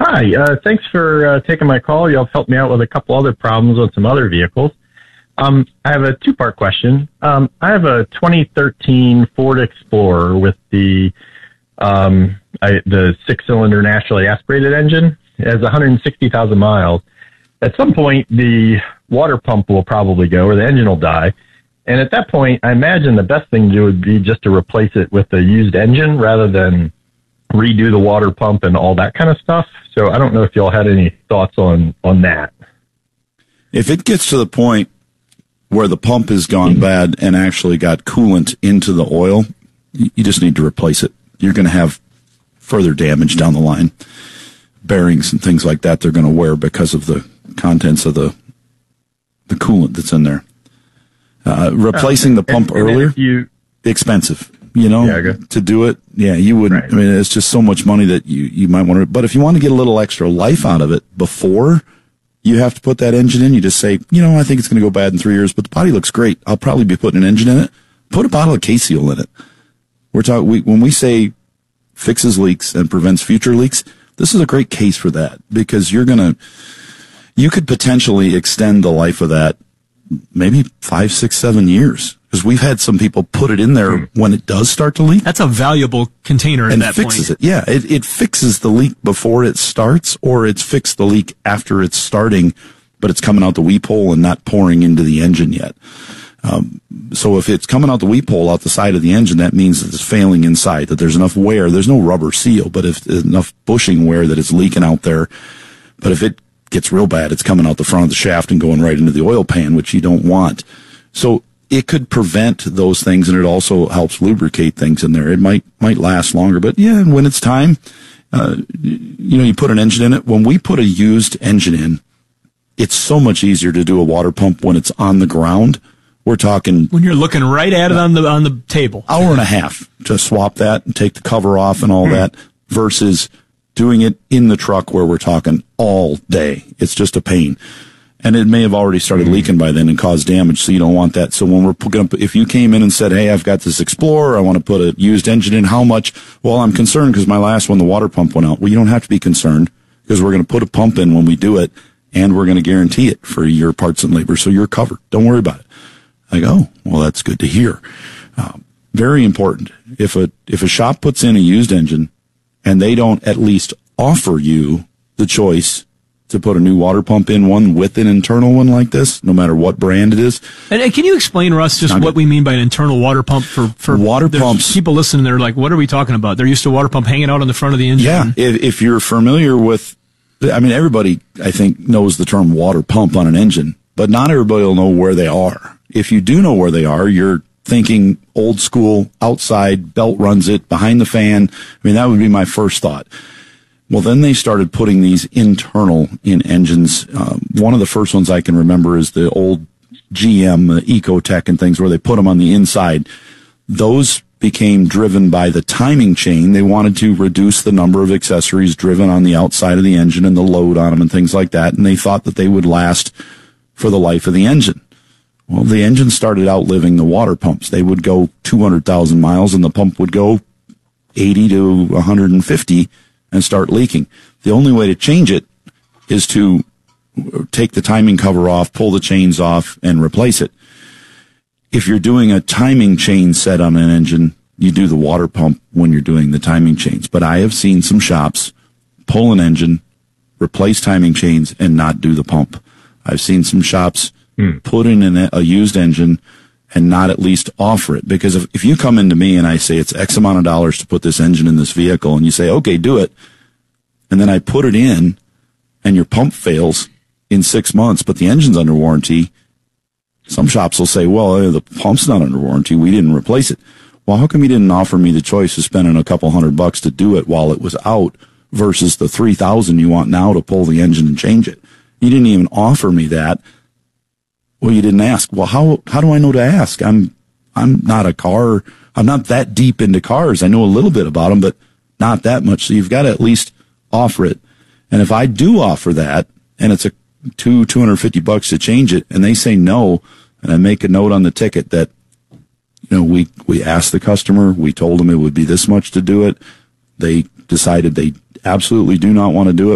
Hi, thanks for taking my call. Y'all helped me out with a couple other problems with some other vehicles. I have a two-part question. I have a 2013 Ford Explorer with the six-cylinder naturally aspirated engine. It has 160,000 miles. At some point, the water pump will probably go, or the engine will die. And at that point, I imagine the best thing to do would be just to replace it with a used engine rather than redo the water pump and all that kind of stuff. So I don't know if y'all had any thoughts on that. If it gets to the point where the pump has gone bad and actually got coolant into the oil, you just need to replace it. You're going to have further damage down the line. Bearings and things like that they're going to wear because of the contents of the coolant that's in there. Replacing the pump earlier, expensive. To do it, you wouldn't. Right. I mean, it's just so much money that you might want to. But if you want to get a little extra life out of it before you have to put that engine in, you just say, I think it's going to go bad in 3 years, but the body looks great. I'll probably be putting an engine in it. Put a bottle of K-Seal in it. When we say fixes leaks and prevents future leaks, this is a great case for that, because you could potentially extend the life of that maybe 5, 6, 7 years. Because we've had some people put it in there when it does start to leak. That's a valuable container at that point. And fixes it. Yeah, it fixes the leak before it starts, or it's fixed the leak after it's starting, but it's coming out the weep hole and not pouring into the engine yet. So if it's coming out the weep hole out the side of the engine, that means that it's failing inside, that there's enough wear. There's no rubber seal, but if there's enough bushing wear that it's leaking out there. But if it gets real bad, it's coming out the front of the shaft and going right into the oil pan, which you don't want. So it could prevent those things, and it also helps lubricate things in there. It might last longer, but when it's time, you put an engine in it. When we put a used engine in, it's so much easier to do a water pump when it's on the ground. We're talking when you're looking right at it on the table. Hour and a half to swap that and take the cover off and all that, versus doing it in the truck where we're talking all day. It's just a pain. And it may have already started leaking by then and caused damage, so you don't want that. So when we're going to, if you came in and said, hey, I've got this Explorer, I want to put a used engine in, how much? Well, I'm concerned because my last one, the water pump went out. Well, you don't have to be concerned, because we're going to put a pump in when we do it, and we're going to guarantee it for your parts and labor, so you're covered. Don't worry about it. I go, well, that's good to hear. Very important. If a shop puts in a used engine and they don't at least offer you the choice to put a new water pump in, one with an internal one like this, no matter what brand it is. And can you explain, Russ, just what we mean by an internal water pump for water pumps? People listening, they're like, what are we talking about? They're used to a water pump hanging out on the front of the engine. Yeah, if you're familiar with, everybody, I think, knows the term water pump on an engine, but not everybody will know where they are. If you do know where they are, you're thinking old school, outside, belt runs it, behind the fan. That would be my first thought. Well, then they started putting these internal in engines. One of the first ones I can remember is the old GM, Ecotech and things, where they put them on the inside. Those became driven by the timing chain. They wanted to reduce the number of accessories driven on the outside of the engine and the load on them and things like that. And they thought that they would last for the life of the engine. Well, the engine started outliving the water pumps. They would go 200,000 miles and the pump would go 80 to 150 and start leaking. The only way to change it is to take the timing cover off, pull the chains off, and replace it. If you're doing a timing chain set on an engine, you do the water pump when you're doing the timing chains. But I have seen some shops pull an engine, replace timing chains, and not do the pump. I've seen some shops put in a used engine and not at least offer it. Because if you come into me and I say it's X amount of dollars to put this engine in this vehicle, and you say, okay, do it, and then I put it in and your pump fails in 6 months, but the engine's under warranty, some shops will say, well, the pump's not under warranty, we didn't replace it. Well, how come you didn't offer me the choice of spending a couple $100 to do it while it was out versus the $3,000 you want now to pull the engine and change it? You didn't even offer me that. Well, you didn't ask. Well, how do I know to ask? I'm not I'm not that deep into cars. I know a little bit about them, but not that much. So you've got to at least offer it. And if I do offer that, and it's $250 to change it, and they say no, and I make a note on the ticket that, we asked the customer, we told them it would be this much to do it. They decided they absolutely do not want to do it.